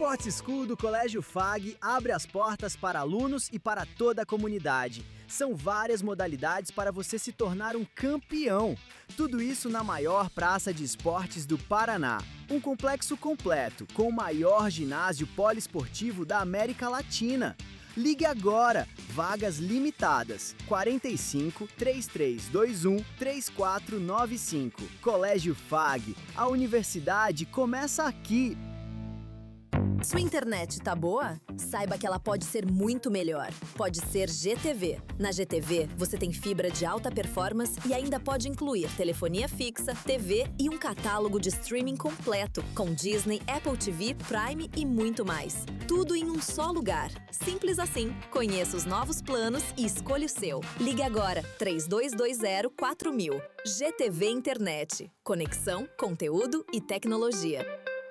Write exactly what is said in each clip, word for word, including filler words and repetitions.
Sports School do Colégio F A G abre as portas para alunos e para toda a comunidade. São várias modalidades para você se tornar um campeão. Tudo isso na maior praça de esportes do Paraná. Um complexo completo, com o maior ginásio poliesportivo da América Latina. Ligue agora, vagas limitadas, quarenta e cinco, trinta e três vinte e um, trinta e quatro noventa e cinco. Colégio F A G, a universidade começa aqui. Sua internet tá boa? Saiba que ela pode ser muito melhor. Pode ser G T V. Na G T V, você tem fibra de alta performance e ainda pode incluir telefonia fixa, T V e um catálogo de streaming completo, com Disney, Apple T V, Prime e muito mais. Tudo em um só lugar. Simples assim. Conheça os novos planos e escolha o seu. Ligue agora, três dois dois zero, quatro mil. G T V Internet. Conexão, conteúdo e tecnologia.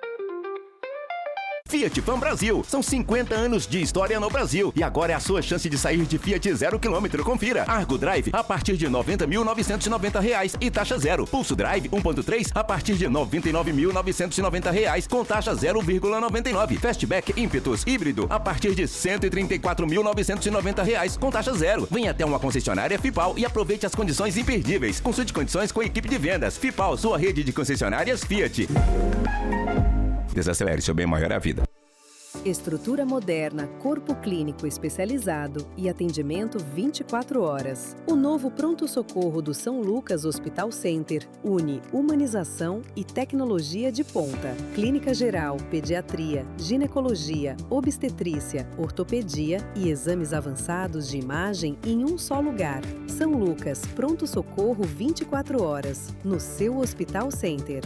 Fiat Fan Brasil. São cinquenta anos de história no Brasil. E agora é a sua chance de sair de Fiat zero quilômetro. Confira. Argo Drive a partir de noventa mil novecentos e noventa reais e taxa zero. Pulso Drive um ponto três a partir de noventa e nove mil novecentos e noventa reais com taxa zero vírgula noventa e nove. Fastback Impetus híbrido a partir de cento e trinta e quatro mil novecentos e noventa reais com taxa zero. Venha até uma concessionária Fipal e aproveite as condições imperdíveis. Consulte condições com a equipe de vendas. Fipal, sua rede de concessionárias Fiat. Desacelere, seu bem maior é a vida. Estrutura moderna, corpo clínico especializado e atendimento vinte e quatro horas. O novo pronto-socorro do São Lucas Hospital Center une humanização e tecnologia de ponta. Clínica geral, pediatria, ginecologia, obstetrícia, ortopedia e exames avançados de imagem em um só lugar. São Lucas, pronto-socorro vinte e quatro horas, no seu Hospital Center.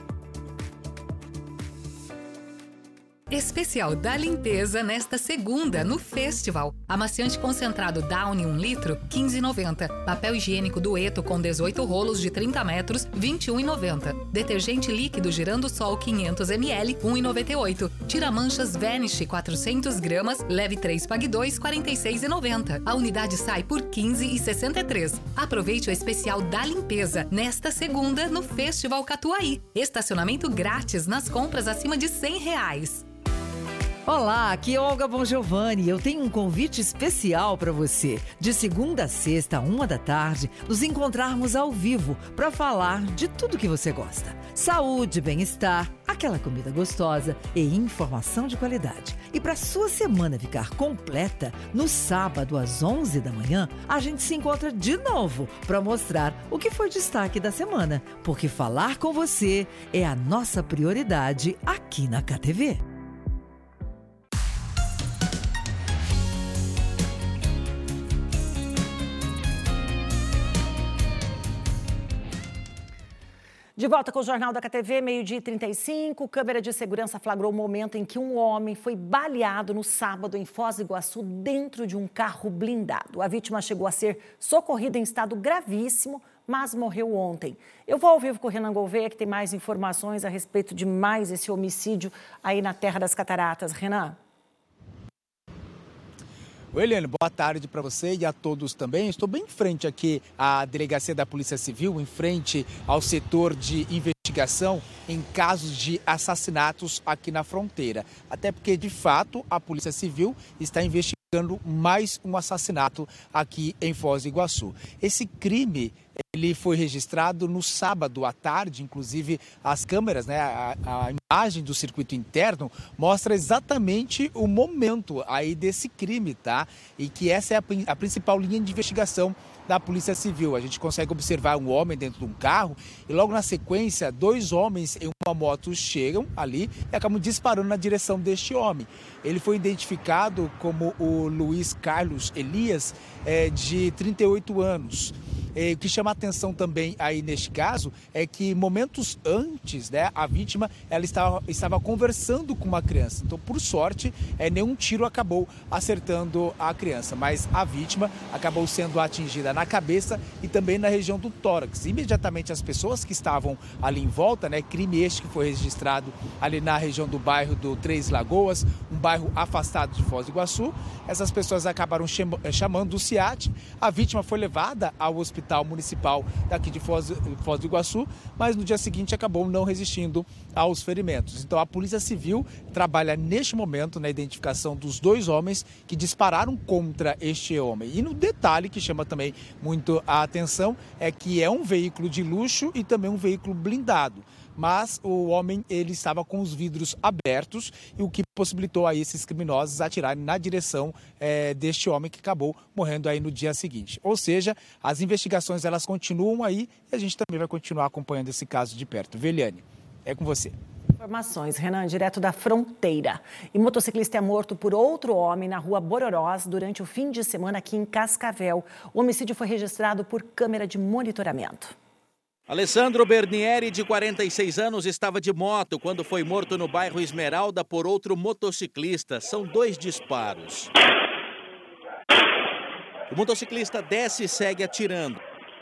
Especial da limpeza nesta segunda no Festival. Amaciante concentrado Downy um litro, quinze reais e noventa centavos. Papel higiênico Dueto com dezoito rolos de trinta metros, vinte e um reais e noventa centavos. Detergente líquido Girando Sol quinhentos mililitros, um real e noventa e oito centavos. Tira-manchas Vanish quatrocentas gramas, leve três, pague dois, quarenta e seis reais e noventa centavos. A unidade sai por quinze reais e sessenta e três centavos. Aproveite o especial da limpeza nesta segunda no Festival Catuaí. Estacionamento grátis nas compras acima de cem reais. Olá, aqui é Olga Bongiovanni. Eu tenho um convite especial para você. De segunda a sexta, uma da tarde, nos encontrarmos ao vivo para falar de tudo que você gosta. Saúde, bem-estar, aquela comida gostosa e informação de qualidade. E para sua semana ficar completa, no sábado às onze da manhã, a gente se encontra de novo para mostrar o que foi destaque da semana. Porque falar com você é a nossa prioridade aqui na K T V. De volta com o Jornal da K T V, meio-dia e trinta e cinco. Câmera de segurança flagrou o momento em que um homem foi baleado no sábado em Foz do Iguaçu dentro de um carro blindado. A vítima chegou a ser socorrida em estado gravíssimo, mas morreu ontem. Eu vou ao vivo com o Renan Gouveia, que tem mais informações a respeito de mais esse homicídio aí na Terra das Cataratas. Renan? Oi, Eliane, boa tarde para você e a todos também. Estou bem em frente aqui à Delegacia da Polícia Civil, em frente ao setor de investigação em casos de assassinatos aqui na fronteira. Até porque, de fato, a Polícia Civil está investigando mais um assassinato aqui em Foz do Iguaçu. Esse crime, ele foi registrado no sábado à tarde, inclusive as câmeras, né, a, a imagem do circuito interno mostra exatamente o momento aí desse crime, tá? E que essa é a, a principal linha de investigação da Polícia Civil. A gente consegue observar um homem dentro de um carro e logo na sequência, dois homens em uma moto chegam ali e acabam disparando na direção deste homem. Ele foi identificado como o Luiz Carlos Elias, é, de trinta e oito anos. É, o que chama a atenção também aí neste caso é que momentos antes, né, a vítima ela estava, estava conversando com uma criança. Então, por sorte, é, nenhum tiro acabou acertando a criança, mas a vítima acabou sendo atingida na cabeça e também na região do tórax. Imediatamente as pessoas que estavam ali em volta, né, crime este que foi registrado ali na região do bairro do Três Lagoas, um bairro afastado de Foz do Iguaçu, essas pessoas acabaram chamando o SEAT. A vítima foi levada ao hospital municipal daqui de Foz, Foz do Iguaçu, mas no dia seguinte acabou não resistindo aos ferimentos. cruzamentos. Então a Polícia Civil trabalha neste momento na identificação dos dois homens que dispararam contra este homem. E no detalhe que chama também muito a atenção é que é um veículo de luxo e também um veículo blindado. Mas o homem ele estava com os vidros abertos, e o que possibilitou a esses criminosos atirarem na direção é, deste homem, que acabou morrendo aí no dia seguinte. Ou seja, as investigações elas continuam aí, e a gente também vai continuar acompanhando esse caso de perto. Veliane, é com você. Informações, Renan, direto da fronteira. E motociclista é morto por outro homem na rua Bororós durante o fim de semana aqui em Cascavel. O homicídio foi registrado por câmera de monitoramento. Alessandro Bernieri, de quarenta e seis anos, estava de moto quando foi morto no bairro Esmeralda por outro motociclista. São dois disparos. O motociclista desce e segue atirando.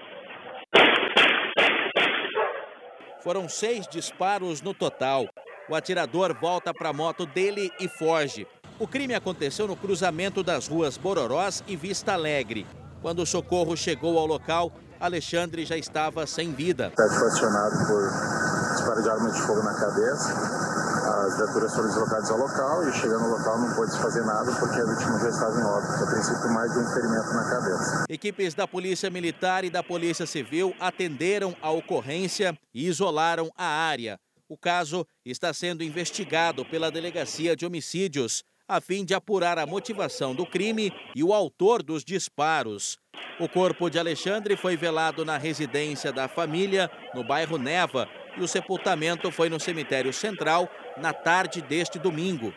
Foram seis disparos no total. O atirador volta para a moto dele e foge. O crime aconteceu no cruzamento das ruas Bororós e Vista Alegre. Quando o socorro chegou ao local, Alexandre já estava sem vida. Foi acionado por disparo de arma de fogo na cabeça. As viaturas foram deslocadas ao local e, chegando no local, não pôde fazer nada porque a vítima já estava em óbito. A princípio, mais de um ferimento na cabeça. Equipes da Polícia Militar e da Polícia Civil atenderam a ocorrência e isolaram a área. O caso está sendo investigado pela Delegacia de Homicídios, a fim de apurar a motivação do crime e o autor dos disparos. O corpo de Alexandre foi velado na residência da família, no bairro Neva, e o sepultamento foi no cemitério central na tarde deste domingo.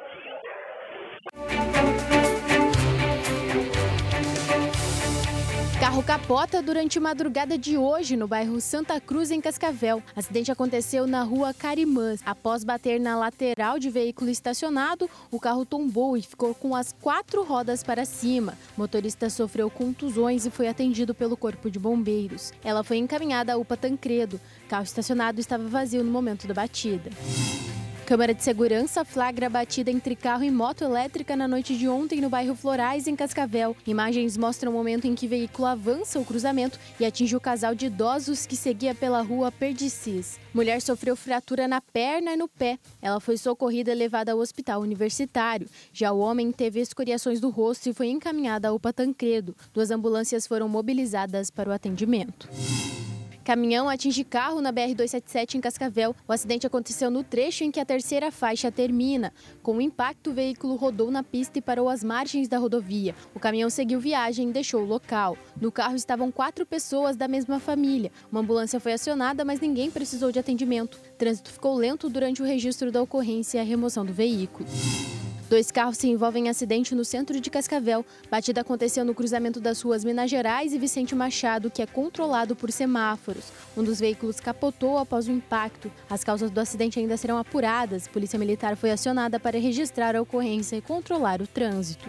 Carro capota durante a madrugada de hoje no bairro Santa Cruz, em Cascavel. O acidente aconteceu na rua Carimãs. Após bater na lateral de veículo estacionado, o carro tombou e ficou com as quatro rodas para cima. O motorista sofreu contusões e foi atendido pelo Corpo de Bombeiros. Ela foi encaminhada à U P A Tancredo. O carro estacionado estava vazio no momento da batida. Câmara de segurança flagra a batida entre carro e moto elétrica na noite de ontem no bairro Florais, em Cascavel. Imagens mostram o momento em que o veículo avança o cruzamento e atinge o casal de idosos que seguia pela rua Perdicis. Mulher sofreu fratura na perna e no pé. Ela foi socorrida e levada ao hospital universitário. Já o homem teve escoriações do rosto e foi encaminhado à U P A Tancredo. Duas ambulâncias foram mobilizadas para o atendimento. Caminhão atinge carro na B R duzentos e setenta e sete em Cascavel. O acidente aconteceu no trecho em que a terceira faixa termina. Com o impacto, o veículo rodou na pista e parou às margens da rodovia. O caminhão seguiu viagem e deixou o local. No carro estavam quatro pessoas da mesma família. Uma ambulância foi acionada, mas ninguém precisou de atendimento. O trânsito ficou lento durante o registro da ocorrência e a remoção do veículo. Dois carros se envolvem em acidente no centro de Cascavel. Batida aconteceu no cruzamento das ruas Minas Gerais e Vicente Machado, que é controlado por semáforos. Um dos veículos capotou após o impacto. As causas do acidente ainda serão apuradas. A Polícia Militar foi acionada para registrar a ocorrência e controlar o trânsito.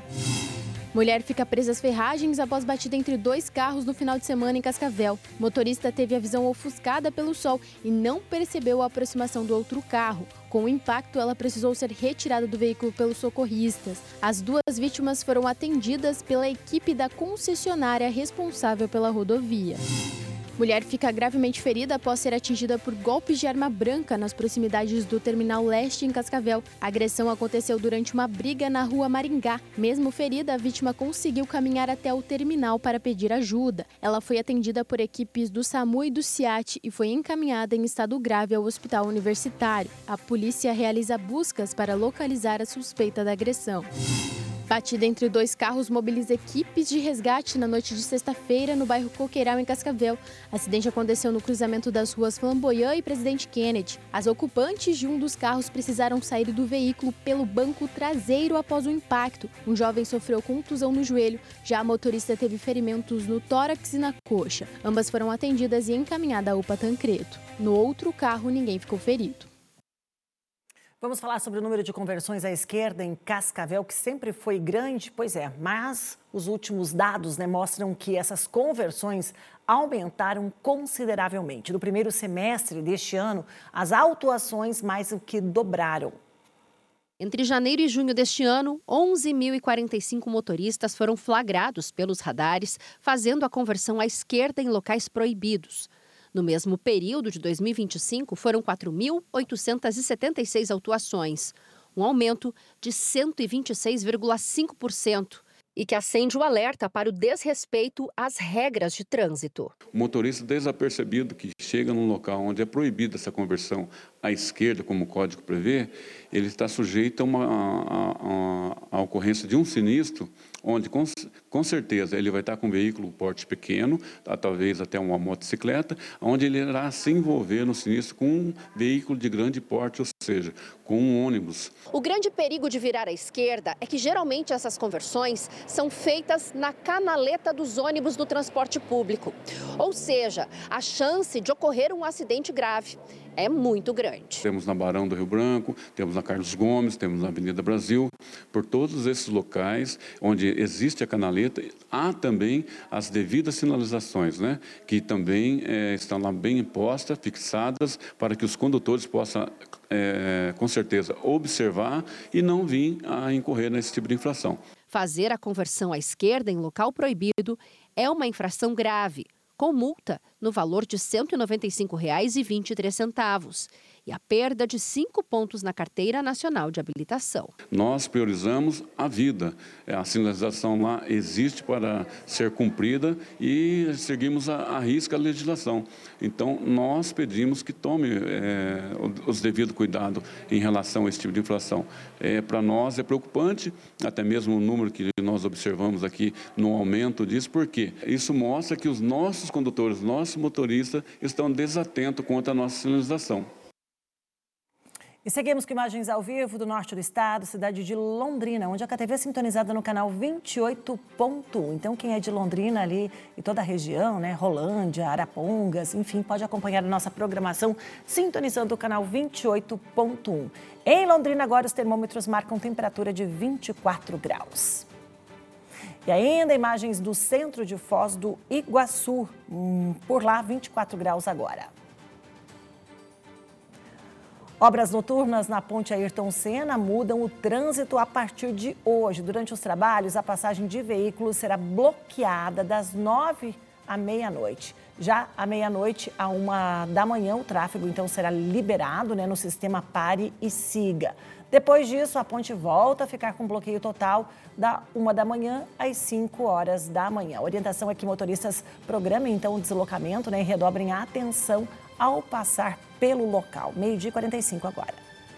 Mulher fica presa às ferragens após batida entre dois carros no final de semana em Cascavel. O motorista teve a visão ofuscada pelo sol e não percebeu a aproximação do outro carro. Com o impacto, ela precisou ser retirada do veículo pelos socorristas. As duas vítimas foram atendidas pela equipe da concessionária responsável pela rodovia. Mulher fica gravemente ferida após ser atingida por golpes de arma branca nas proximidades do Terminal Leste, em Cascavel. A agressão aconteceu durante uma briga na rua Maringá. Mesmo ferida, a vítima conseguiu caminhar até o terminal para pedir ajuda. Ela foi atendida por equipes do SAMU e do SIAT e foi encaminhada em estado grave ao hospital universitário. A polícia realiza buscas para localizar a suspeita da agressão. Batida entre dois carros mobiliza equipes de resgate na noite de sexta-feira no bairro Coqueiral, em Cascavel. O acidente aconteceu no cruzamento das ruas Flamboyant e Presidente Kennedy. As ocupantes de um dos carros precisaram sair do veículo pelo banco traseiro após o impacto. Um jovem sofreu contusão no joelho, já a motorista teve ferimentos no tórax e na coxa. Ambas foram atendidas e encaminhadas à U P A Tancredo. No outro carro, ninguém ficou ferido. Vamos falar sobre o número de conversões à esquerda em Cascavel, que sempre foi grande. Pois é, mas os últimos dados, né, mostram que essas conversões aumentaram consideravelmente. No primeiro semestre deste ano, as autuações mais do que dobraram. Entre janeiro e junho deste ano, onze mil e quarenta e cinco motoristas foram flagrados pelos radares, fazendo a conversão à esquerda em locais proibidos. No mesmo período de dois mil e vinte e cinco, foram quatro mil oitocentas e setenta e seis autuações, um aumento de cento e vinte e seis vírgula cinco por cento. E que acende o alerta para o desrespeito às regras de trânsito. O motorista desapercebido que chega num local onde é proibida essa conversão à esquerda, como o código prevê, ele está sujeito a uma a, a, a ocorrência de um sinistro, onde com, com certeza ele vai estar com um veículo porte pequeno, talvez até uma motocicleta, onde ele irá se envolver no sinistro com um veículo de grande porte, ou seja, com um ônibus. O grande perigo de virar à esquerda é que geralmente essas conversões são feitas na canaleta dos ônibus do transporte público. Ou seja, a chance de ocorrer um acidente grave é muito grande. Temos na Barão do Rio Branco, temos na Carlos Gomes, temos na Avenida Brasil. Por todos esses locais onde existe a canaleta, há também as devidas sinalizações, né? Que também é, estão lá bem impostas, fixadas, para que os condutores possam, é, com certeza, observar e não vir a incorrer nesse tipo de infração. Fazer a conversão à esquerda em local proibido é uma infração grave, com multa no valor de cento e noventa e cinco reais e vinte e três centavos e a perda de cinco pontos na Carteira Nacional de Habilitação. Nós priorizamos a vida. A sinalização lá existe para ser cumprida e seguimos a, a risca a legislação. Então, nós pedimos que tome é, os devidos cuidados em relação a esse tipo de infração. É, para nós é preocupante, até mesmo o número que nós observamos aqui no aumento disso, porque isso mostra que os nossos condutores, nossos motoristas estão desatentos quanto à nossa sinalização. E seguimos com imagens ao vivo do norte do estado, cidade de Londrina, onde a K T V é sintonizada no canal vinte e oito ponto um. Então, quem é de Londrina ali e toda a região, né, Rolândia, Arapongas, enfim, pode acompanhar a nossa programação sintonizando o canal vinte e oito ponto um. Em Londrina, agora, os termômetros marcam temperatura de vinte e quatro graus. E ainda imagens do centro de Foz do Iguaçu, hum, por lá, vinte e quatro graus agora. Obras noturnas na ponte Ayrton Senna mudam o trânsito a partir de hoje. Durante os trabalhos, a passagem de veículos será bloqueada das nove à meia-noite. Já à meia-noite, à uma da manhã, o tráfego então será liberado, né, no sistema Pare e Siga. Depois disso, a ponte volta a ficar com bloqueio total da uma da manhã às cinco horas da manhã. A orientação é que motoristas programem então o deslocamento, né, e redobrem a atenção ao passar pelo local. meio-dia e quarenta e cinco agora.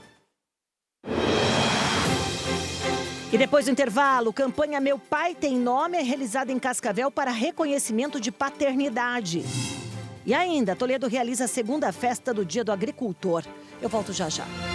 E depois do intervalo, campanha Meu Pai Tem Nome é realizada em Cascavel para reconhecimento de paternidade. E ainda, Toledo realiza a segunda festa do Dia do Agricultor. Eu volto já já.